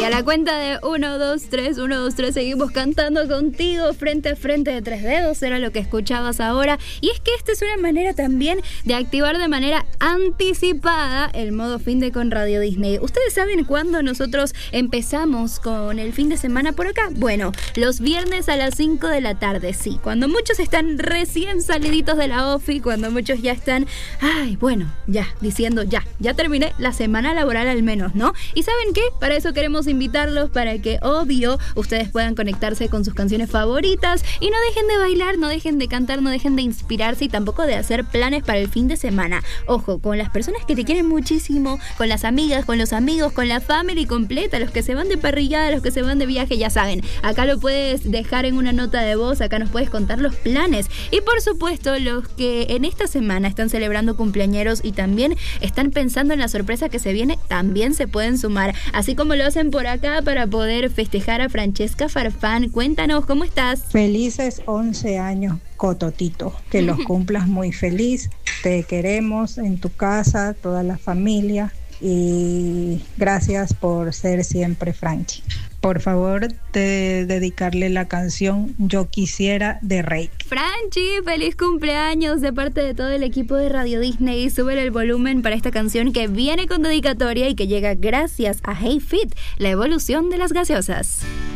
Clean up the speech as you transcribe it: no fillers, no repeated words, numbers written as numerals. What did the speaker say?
a la cuenta de 1, 2, 3, 1, 2, 3 seguimos cantando contigo frente a frente de Tres Dedos, era lo que escuchabas ahora. Y es que esta es una manera también de activar de manera anticipada el modo fin de con Radio Disney. ¿Ustedes saben cuándo nosotros empezamos con el fin de semana por acá? Bueno, los viernes a las 5 de la tarde, sí. Cuando muchos están recién saliditos de la ofi, cuando muchos ya están, diciendo ya terminé la semana laboral al menos, ¿no? ¿Y saben qué? Para eso queremos invitarlos, para que, obvio, ustedes puedan conectarse con sus canciones favoritas y no dejen de bailar, no dejen de cantar, no dejen de inspirarse y tampoco de hacer planes para el fin de semana. Ojo, con las personas que te quieren muchísimo, con las amigas, con los amigos, con la family completa, los que se van de parrillada, los que se van de viaje, ya saben, acá lo puedes dejar en una nota de voz, acá nos puedes contar los planes. Y por supuesto, los que en esta semana están celebrando cumpleañeros y también están pensando en la sorpresa que se viene, también se pueden sumar, así como lo hacen por acá para poder festejar a Francesca Farfán. Cuéntanos, ¿cómo estás? Felices 11 años, Cototito, que los cumplas muy feliz, te queremos en tu casa, toda la familia, y gracias por ser siempre Franchi. Por favor, dedicarle la canción Yo Quisiera de Rake. Franchi, feliz cumpleaños de parte de todo el equipo de Radio Disney. Súbele el volumen para esta canción que viene con dedicatoria y que llega gracias a Hey Fit, la evolución de las gaseosas.